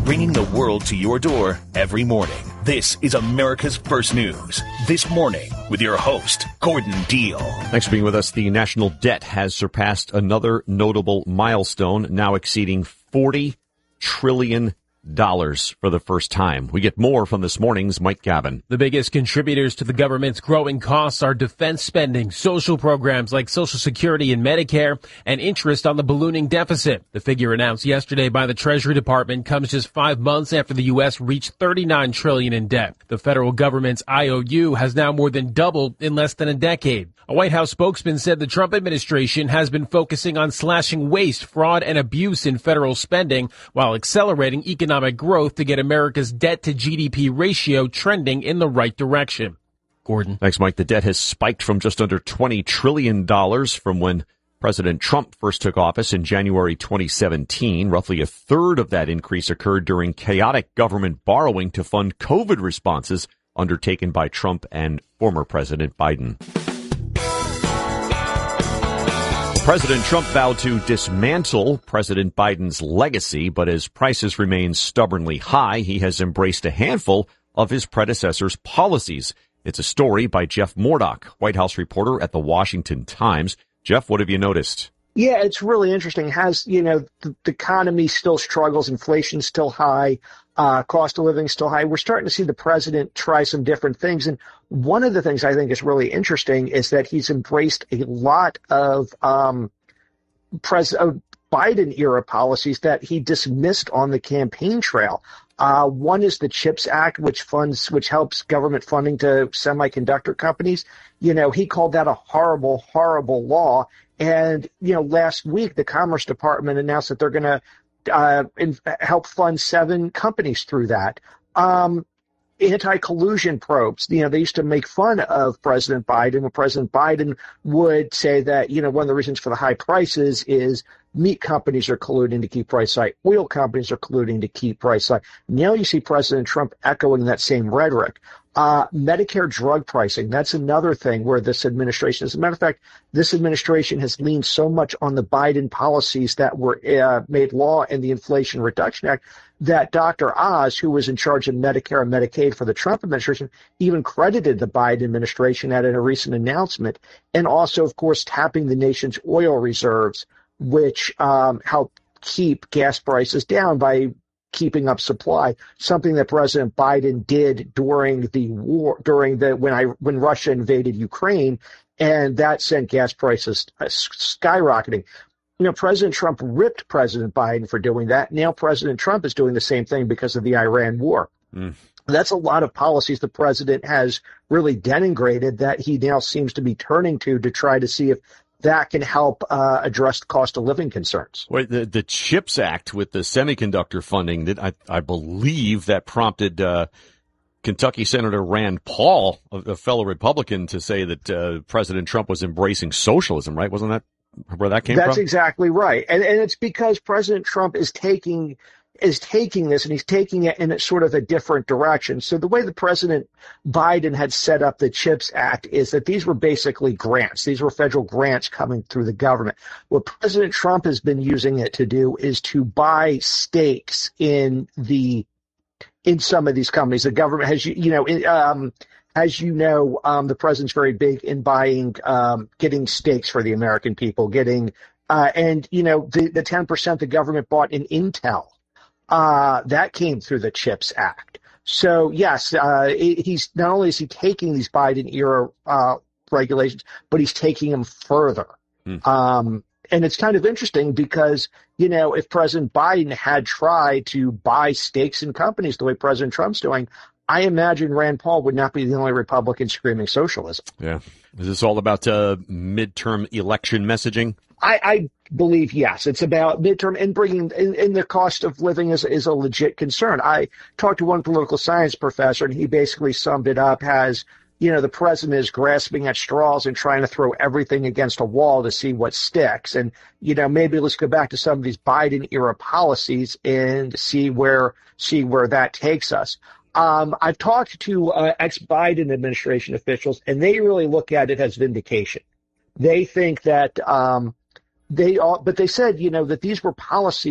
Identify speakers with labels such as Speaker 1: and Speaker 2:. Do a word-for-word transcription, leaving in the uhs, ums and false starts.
Speaker 1: bringing the world to your door every morning. This is America's First News. This morning with your host, Gordon Deal.
Speaker 2: Thanks for being with us. The national debt has surpassed another notable milestone, now exceeding forty trillion dollars for the first time. We get more from this morning's Mike Gavin.
Speaker 3: The biggest contributors to the government's growing costs are defense spending, social programs like Social Security and Medicare, and interest on the ballooning deficit. The figure announced yesterday by the Treasury Department comes just five months after the U S reached thirty-nine trillion dollars in debt. The federal government's I O U has now more than doubled in less than a decade. A White House spokesman said the Trump administration has been focusing on slashing waste, fraud, and abuse in federal spending while accelerating economic growth to get America's debt to G D P ratio trending in the right direction. Gordon.
Speaker 2: Thanks, Mike. The debt has spiked from just under twenty trillion dollars from when President Trump first took office in January twenty seventeen. Roughly a third of that increase occurred during chaotic government borrowing to fund COVID responses undertaken by Trump and former President Biden. President Trump vowed to dismantle President Biden's legacy, but as prices remain stubbornly high, he has embraced a handful of his predecessor's policies. It's a story by Jeff Murdoch, White House reporter at the Washington Times. Jeff, what have you noticed?
Speaker 4: Yeah, it's really interesting. Has, you know, the, the economy still struggles, inflation's still high, uh, cost of living still high. We're starting to see the president try some different things. And one of the things I think is really interesting is that he's embraced a lot of um, pres- uh, Biden-era policies that he dismissed on the campaign trail. Uh, one is the CHIPS Act, which funds, which helps government funding to semiconductor companies. You know, he called that a horrible, horrible law. And, you know, last week, the Commerce Department announced that they're going to uh, in, help fund seven companies through that. Um, anti-collusion probes, you know, they used to make fun of President Biden when President Biden would say that, you know, one of the reasons for the high prices is meat companies are colluding to keep price high. Oil companies are colluding to keep price high. Now you see President Trump echoing that same rhetoric. Uh, Medicare drug pricing, that's another thing where this administration, as a matter of fact, this administration has leaned so much on the Biden policies that were uh, made law in the Inflation Reduction Act that Doctor Oz, who was in charge of Medicare and Medicaid for the Trump administration, even credited the Biden administration at a recent announcement. And also, of course, tapping the nation's oil reserves, which um, help keep gas prices down by keeping up supply, something that President Biden did during the war, during the when I when Russia invaded Ukraine, and that sent gas prices skyrocketing. You know, President Trump ripped President Biden for doing that. Now President Trump is doing the same thing because of the Iran war. Mm. That's a lot of policies the president has really denigrated that he now seems to be turning to to try to see if that can help uh, address the cost of living concerns.
Speaker 2: Wait, the, the CHIPS Act with the semiconductor funding, that I, I believe that prompted uh, Kentucky Senator Rand Paul, a, a fellow Republican, to say that uh, President Trump was embracing socialism, right? Wasn't that where that came
Speaker 4: That's
Speaker 2: from?
Speaker 4: That's exactly right. And, and it's because President Trump is taking is taking this and he's taking it in a sort of a different direction. So the way the President Biden had set up the CHIPS Act is that these were basically grants. These were federal grants coming through the government. What President Trump has been using it to do is to buy stakes in the in some of these companies. The government has, you know, um, as you know, um, the president's very big in buying, um, getting stakes for the American people, getting, uh, and, you know, the, the ten percent the government bought in Intel. Uh, that came through the CHIPS Act. So, yes, uh, he's not only is he taking these Biden-era uh, regulations, but he's taking them further. Mm. Um, and it's kind of interesting because, you know, if President Biden had tried to buy stakes in companies the way President Trump's doing, I imagine Rand Paul would not be the only Republican screaming socialism.
Speaker 2: Yeah. Is this all about uh, midterm election messaging?
Speaker 4: I, I believe, yes. It's about midterm and bringing in, in the cost of living is, is a legit concern. I talked to one political science professor, and he basically summed it up as, you know, the president is grasping at straws and trying to throw everything against a wall to see what sticks. And, you know, maybe let's go back to some of these Biden era policies and see where see where that takes us. Um, I've talked to uh, ex-Biden administration officials, and they really look at it as vindication. They think that um, they all, but they said, you know, that these were policies